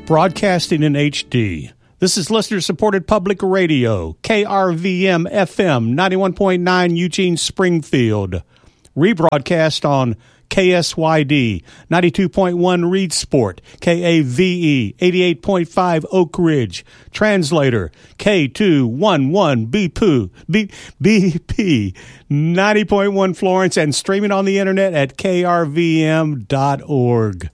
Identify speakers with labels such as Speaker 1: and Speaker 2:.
Speaker 1: Broadcasting in HD. This is listener-supported public radio, KRVM-FM 91.9 Eugene, Springfield. Rebroadcast on KSYD 92.1 Reedsport, KAVE 88.5 Oak Ridge. Translator K211 BP 90.1 Florence, and streaming on the internet at krvm.org.